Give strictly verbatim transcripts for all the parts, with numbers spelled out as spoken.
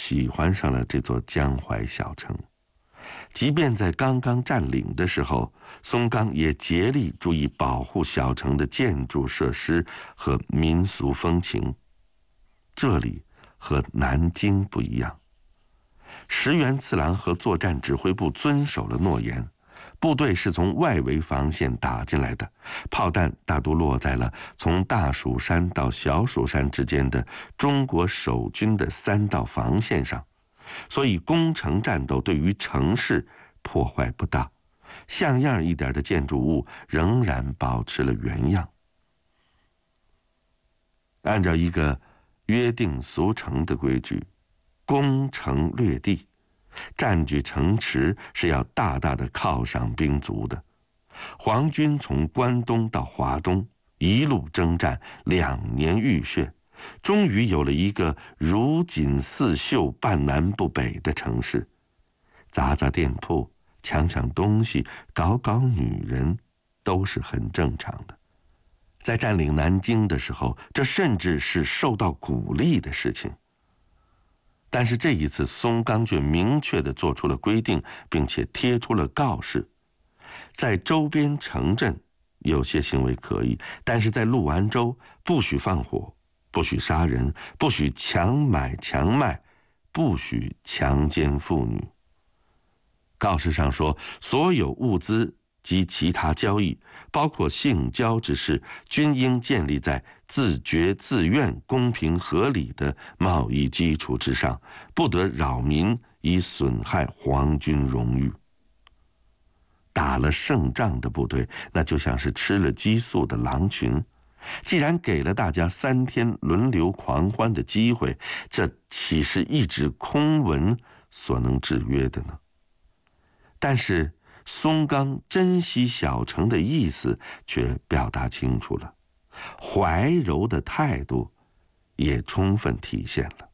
喜欢上了这座江淮小城。即便在刚刚占领的时候，松冈也竭力注意保护小城的建筑设施和民俗风情。这里和南京不一样，石原次郎和作战指挥部遵守了诺言，部队是从外围防线打进来的，炮弹大多落在了从大蜀山到小蜀山之间的中国守军的三道防线上，所以攻城战斗对于城市破坏不大，像样一点的建筑物仍然保持了原样。按照一个约定俗成的规矩，攻城略地，占据城池是要大大的犒赏兵卒的。皇军从关东到华东，一路征战，两年浴血，终于有了一个如锦似绣、半南不北的城市。砸砸店铺，抢抢东西，搞搞女人，都是很正常的。在占领南京的时候，这甚至是受到鼓励的事情。但是这一次，松冈却明确地做出了规定，并且贴出了告示：在周边城镇有些行为可以，但是在陆安州不许放火，不许杀人，不许强买强卖，不许强奸妇女。告示上说，所有物资及其他交易，包括性交之事，均应建立在自觉自愿、公平合理的贸易基础之上，不得扰民，以损害皇军荣誉。打了胜仗的部队，那就像是吃了激素的狼群，既然给了大家三天轮流狂欢的机会，这岂是一纸空文所能制约的呢？但是松冈珍惜小城的意思却表达清楚了，怀柔的态度也充分体现了。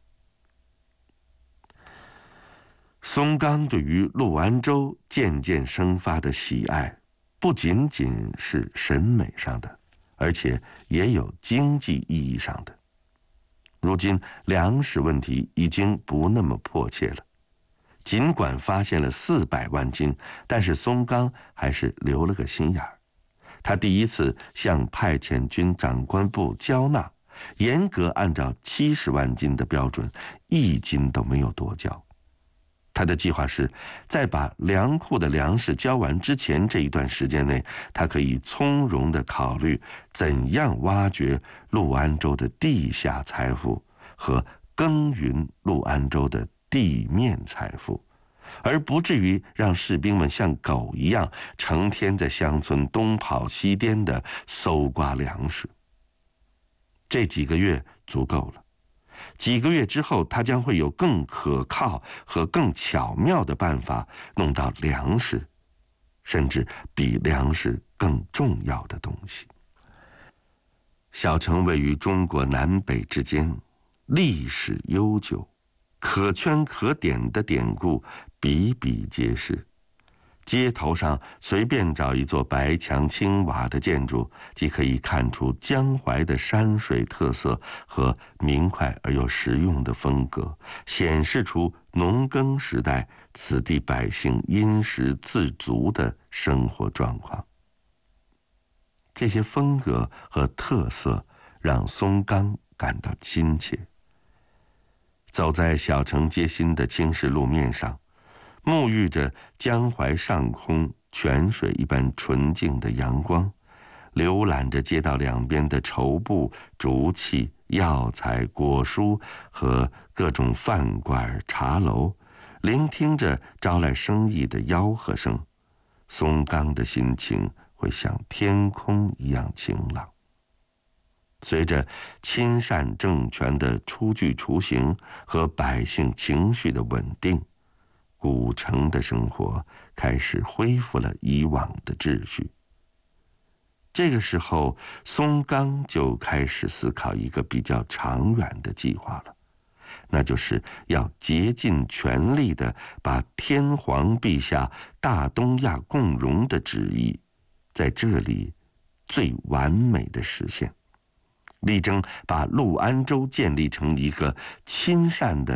松冈对于陆安州渐渐生发的喜爱，不仅仅是审美上的，而且也有经济意义上的。如今粮食问题已经不那么迫切了，尽管发现了四百万斤，但是松冈还是留了个心眼儿。他第一次向派遣军长官部交纳，严格按照七十万斤的标准，一斤都没有多交。他的计划是，在把粮库的粮食交完之前这一段时间内，他可以从容地考虑怎样挖掘陆安州的地下财富和耕耘陆安州的地面财富，而不至于让士兵们像狗一样成天在乡村东跑西颠地搜刮粮食。这几个月足够了，几个月之后，他将会有更可靠和更巧妙的办法弄到粮食，甚至比粮食更重要的东西。小城位于中国南北之间，历史悠久，可圈可点的典故比比皆是。街头上随便找一座白墙青瓦的建筑，即可以看出江淮的山水特色和明快而又实用的风格，显示出农耕时代此地百姓殷实自足的生活状况。这些风格和特色让松冈感到亲切。走在小城街心的青石路面上，沐浴着江淮上空泉水一般纯净的阳光，浏览着街道两边的绸布、竹器、药材、果蔬和各种饭馆、茶楼，聆听着招来生意的吆喝声，松冈的心情会像天空一样晴朗。随着亲善政权的初具雏形和百姓情绪的稳定，古城的生活开始恢复了以往的秩序。这个时候，松冈就开始思考一个比较长远的计划了，那就是要竭尽全力地把天皇陛下大东亚共荣的旨意，在这里最完美的实现，力争把陆安州建立成一个亲善的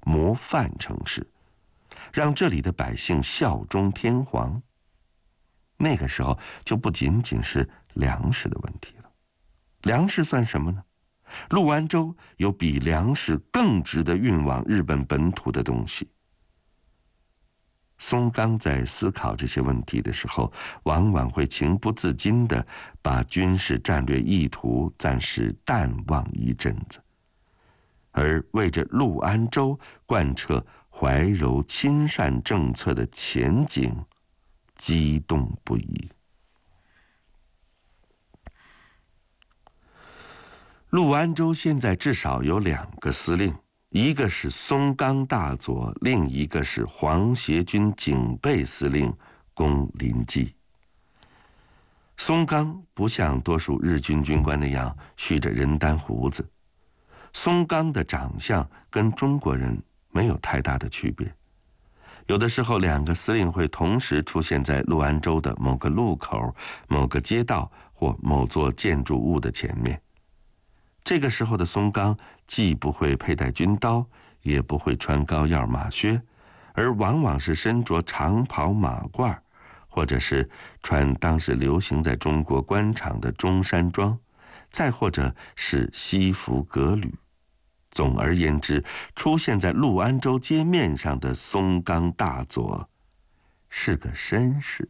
模范城市，让这里的百姓效忠天皇。那个时候就不仅仅是粮食的问题了。粮食算什么呢？陆安州有比粮食更值得运往日本本土的东西。松冈在思考这些问题的时候，往往会情不自禁地把军事战略意图暂时淡忘一阵子，而为着陆安州贯彻怀柔亲善政策的前景激动不已。陆安州现在至少有两个司令，一个是松冈大佐，另一个是皇协军警备司令宫林纪。松冈不像多数日军军官那样蓄着人丹胡子，松冈的长相跟中国人没有太大的区别。有的时候，两个司令会同时出现在陆安州的某个路口、某个街道或某座建筑物的前面。这个时候的松冈既不会佩戴军刀，也不会穿高腰马靴，而往往是身着长袍马褂，或者是穿当时流行在中国官场的中山装，再或者是西服革履。总而言之，出现在陆安州街面上的松冈大佐是个绅士。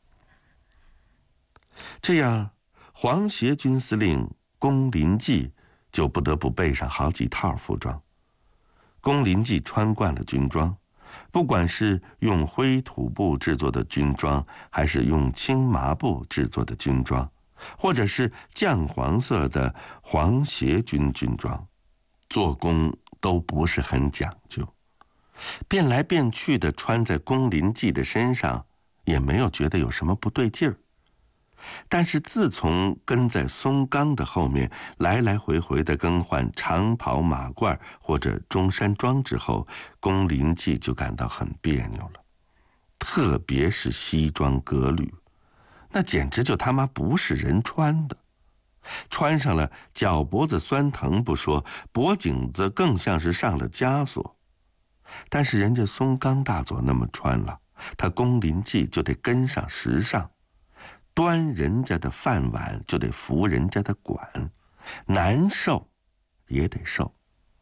这样，皇协军司令宫林纪就不得不备上好几套服装。宫林纪穿惯了军装，不管是用灰土布制作的军装，还是用青麻布制作的军装，或者是酱黄色的皇协军军装，做工都不是很讲究，变来变去的穿在宫林纪的身上，也没有觉得有什么不对劲儿。但是自从跟在松冈的后面来来回回的更换长袍马褂或者中山装之后，宫林纪就感到很别扭了。特别是西装革履，那简直就他妈不是人穿的。穿上了脚脖子酸疼不说，脖颈子更像是上了枷锁。但是人家松冈大佐那么穿了，他宫林纪就得跟上时尚。端人家的饭碗就得服人家的管，难受也得受。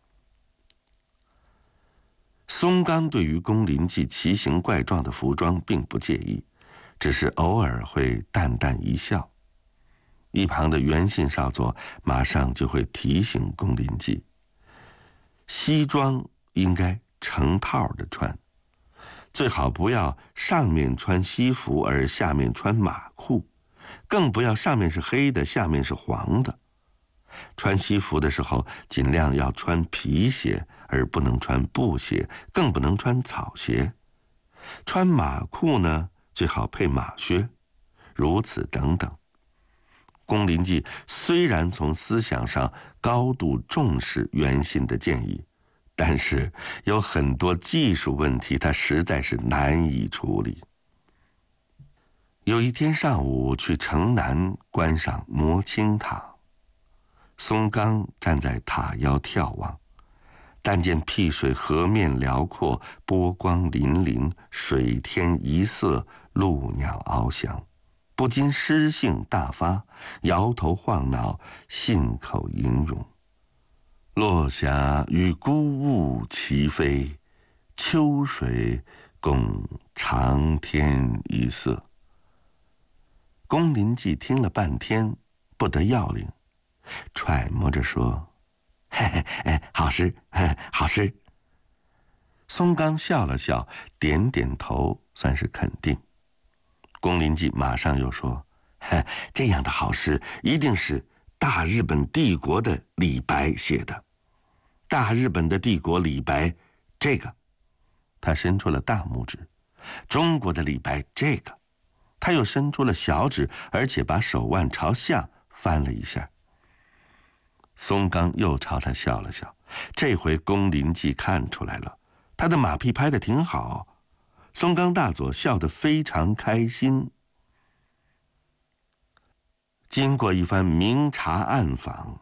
松冈对于宫林纪奇形怪状的服装并不介意，只是偶尔会淡淡一笑。一旁的袁信少佐马上就会提醒宫林纪，西装应该成套的穿，最好不要上面穿西服而下面穿马裤，更不要上面是黑的，下面是黄的。穿西服的时候尽量要穿皮鞋，而不能穿布鞋，更不能穿草鞋。穿马裤呢，最好配马靴，如此等等。宫林纪虽然从思想上高度重视袁信的建议，但是有很多技术问题他实在是难以处理。有一天上午去城南观赏摩青塔，松冈站在塔腰眺望，但见辟水河面辽阔，波光粼粼，水天一色，鹭鸟翱翔，不禁诗兴大发，摇头晃脑，信口吟咏：落霞与孤鹜齐飞，秋水共长天一色。宫林纪听了半天，不得要领，揣摩着说：嘿嘿，好诗，好诗。松冈笑了笑，点点头，算是肯定。宫林纪马上又说：这样的好诗一定是大日本帝国的李白写的。大日本的帝国李白，这个，他伸出了大拇指；中国的李白，这个，他又伸出了小指，而且把手腕朝下翻了一下。松冈又朝他笑了笑，这回宫林纪看出来了，他的马屁拍得挺好。松冈大佐笑得非常开心。经过一番明察暗访，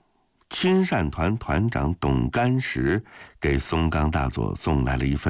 亲善团团长董干石给松冈大佐送来了一份